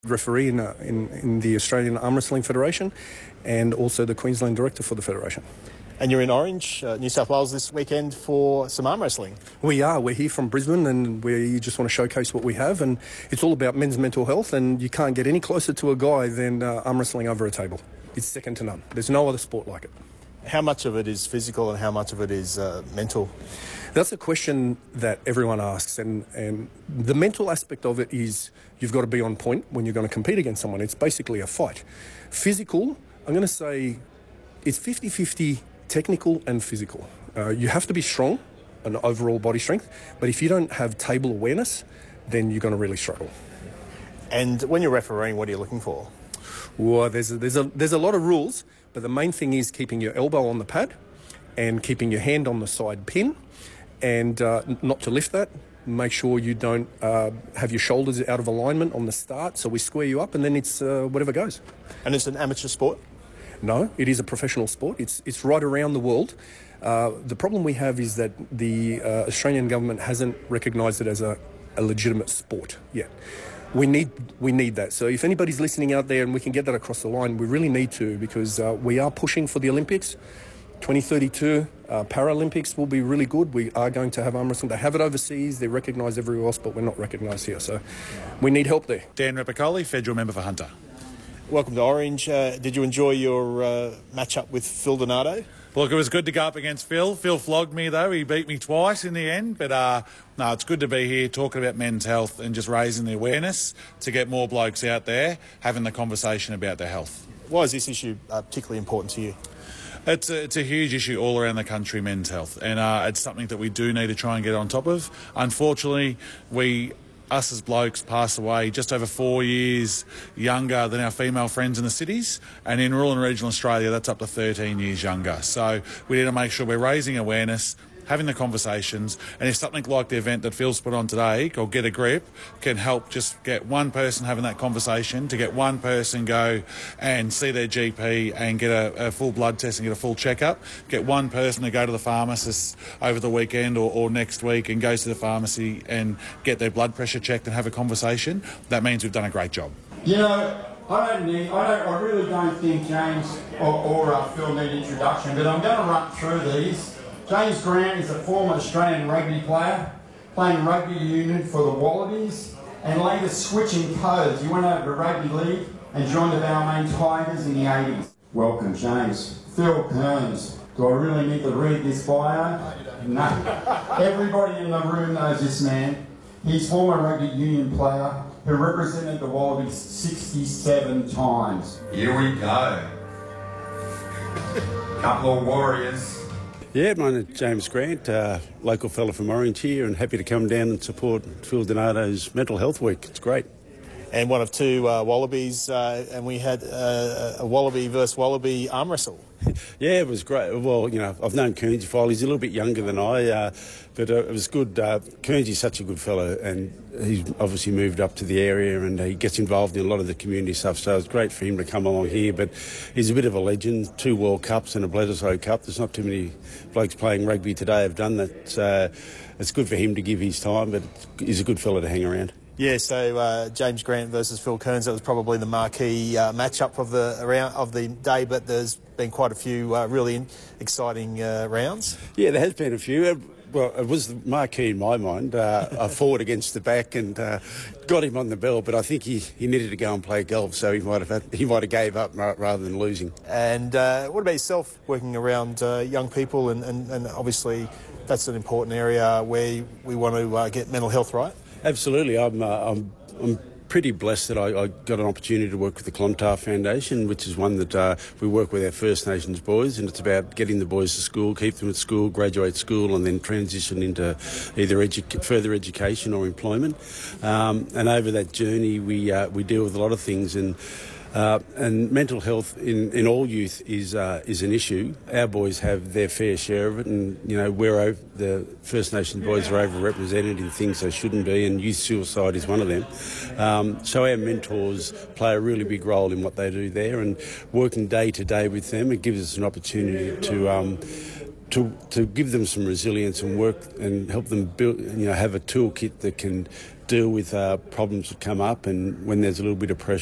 referee in the Australian Arm Wrestling Federation and also the Queensland Director for the Federation. And you're in Orange, New South Wales this weekend for some arm wrestling. We are. We're here from Brisbane and we just want to showcase what we have, and it's all about men's mental health, and you can't get any closer to a guy than arm wrestling over a table. It's second to none. There's no other sport like it. How much of it is physical and how much of it is mental? That's a question that everyone asks, and the mental aspect of it is you've got to be on point when you're going to compete against someone. It's basically a fight. Physical, I'm going to say it's 50-50 technical and physical. You have to be strong and overall body strength, but if you don't have table awareness, then you're going to really struggle. And when you're refereeing, what are you looking for? Well, there's a lot of rules, but the main thing is keeping your elbow on the pad and keeping your hand on the side pin, and not to lift that. Make sure you don't have your shoulders out of alignment on the start, so we square you up, and then it's whatever goes. And it's an amateur sport? No, it is a professional sport. It's right around the world. The problem we have is that the Australian government hasn't recognised it as a legitimate sport yet. We need that. So if anybody's listening out there and we can get that across the line, we really need to, because we are pushing for the Olympics. 2032 Paralympics will be really good. We are going to have arm wrestling. They have it overseas. They're recognised everywhere else, but we're not recognised here. So we need help there. Dan Repicoli, Federal Member for Hunter. Welcome to Orange. Did you enjoy your match-up with Phil Donato? Look, it was good to go up against Phil. Phil flogged me, though. He beat me twice in the end. But, no, it's good to be here talking about men's health and just raising the awareness to get more blokes out there having the conversation about their health. Why is this issue particularly important to you? It's a huge issue all around the country, men's health. And it's something that we do need to try and get on top of. Unfortunately, us as blokes pass away just over 4 years younger than our female friends in the cities, and in rural and regional Australia that's up to 13 years younger. So we need to make sure we're raising awareness, having the conversations, and if something like the event that Phil's put on today, called Get a Grip, can help just get one person having that conversation, to get one person go and see their GP and get a full blood test and get a full checkup, get one person to go to the pharmacist over the weekend or next week and goes to the pharmacy and get their blood pressure checked and have a conversation, that means we've done a great job. You know, I really don't think James or Phil need introduction, but I'm going to run through these. James Grant is a former Australian rugby player, playing rugby union for the Wallabies, and later switching codes. He went over to rugby league and joined the Balmain Tigers in the 80s. Welcome, James. Phil Kearns. Do I really need to read this bio? No. Everybody in the room knows this man. He's former rugby union player who represented the Wallabies 67 times. Here we go. Couple of warriors. Yeah, my name's James Grant, local fella from Orange here, and happy to come down and support Phil Donato's Mental Health Week. It's great. And one of two Wallabies, and we had a Wallaby versus Wallaby arm wrestle. Yeah, it was great. Well, you know, I've known Kearnsy for a while. He's a little bit younger than I, but it was good. Kearnsy's such a good fellow, and he's obviously moved up to the area and he gets involved in a lot of the community stuff, so it's great for him to come along here. But he's a bit of a legend, 2 World Cups and a Bledisloe Cup. There's not too many blokes playing rugby today have done that. It's good for him to give his time, but he's a good fellow to hang around. Yeah, so James Grant versus Phil Kearns, that was probably the marquee match-up of the day, but there's been quite a few really exciting rounds. Yeah, there has been a few. Well, it was the marquee in my mind. I forward against the back and got him on the bell, but I think he needed to go and play golf, so he might have gave up rather than losing. And what about yourself, working around young people, and obviously that's an important area where we want to get mental health right? Absolutely. I'm pretty blessed that I got an opportunity to work with the Clontarf Foundation, which is one that we work with our First Nations boys, and it's about getting the boys to school, keep them at school, graduate school, and then transition into either further education or employment. And over that journey, we deal with a lot of things, and mental health in all youth is an issue. Our boys have their fair share of it, and you know the First Nations boys are overrepresented in things they shouldn't be, and youth suicide is one of them. So our mentors play a really big role in what they do there, and working day to day with them, it gives us an opportunity to give them some resilience and work and help them build, have a toolkit that can deal with problems that come up, and when there's a little bit of pressure